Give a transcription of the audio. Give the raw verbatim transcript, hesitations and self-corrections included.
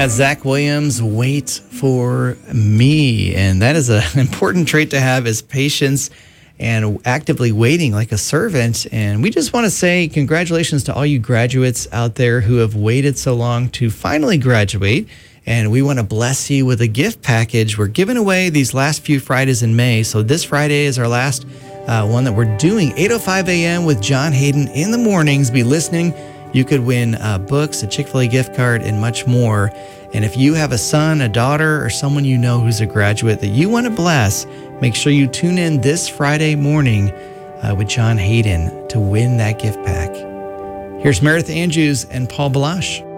That's Zach Williams, Wait for Me. And that is a, an important trait to have, is patience and actively waiting like a servant. And we just want to say congratulations to all you graduates out there who have waited so long to finally graduate. And we want to bless you with a gift package. We're giving away these last few Fridays in May. So this Friday is our last uh, one that we're doing, eight oh five a.m. with John Hayden in the mornings. Be listening. You could win uh, books, a Chick-fil-A gift card, and much more. And if you have a son, a daughter, or someone you know who's a graduate that you want to bless, make sure you tune in this Friday morning uh, with John Hayden to win that gift pack. Here's Meredith Andrews and Paul Balash.